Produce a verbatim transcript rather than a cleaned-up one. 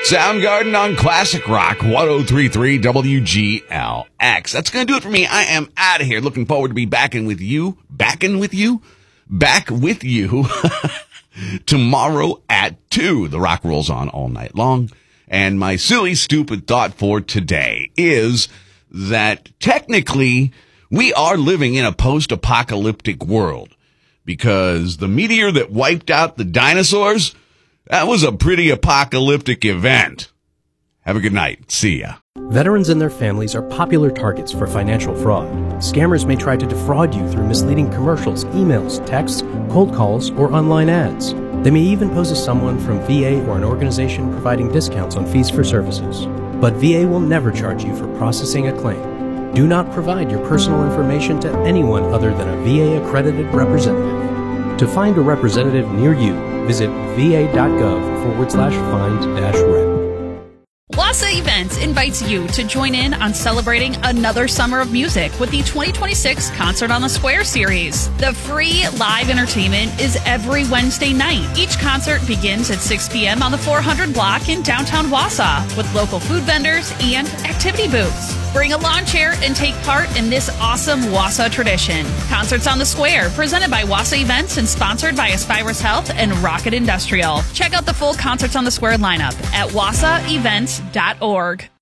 Soundgarden on Classic Rock one oh three point three W G L X. That's going to do it for me. I am out of here. Looking forward to be back in with you. Back in with you? Back with you tomorrow at two. The rock rolls on all night long. And my silly, stupid thought for today is that technically we are living in a post-apocalyptic world because the meteor that wiped out the dinosaurs, that was a pretty apocalyptic event. Have a good night. See ya. Veterans and their families are popular targets for financial fraud. Scammers may try to defraud you through misleading commercials, emails, texts, cold calls, or online ads. They may even pose as someone from V A or an organization providing discounts on fees for services. But V A will never charge you for processing a claim. Do not provide your personal information to anyone other than a V A-accredited representative. To find a representative near you, visit va.gov forward slash find dash rep. Wassa Events invites you to join in on celebrating another summer of music with the twenty twenty-six Concert on the Square series. The free live entertainment is every Wednesday night. Each concert begins at six p.m. on the four hundred block in downtown Wausau with local food vendors and activity booths. Bring a lawn chair and take part in this awesome Wausau tradition. Concerts on the Square, presented by Wassa Events and sponsored by Aspirus Health and Rocket Industrial. Check out the full Concerts on the Square lineup at wassa events dot org.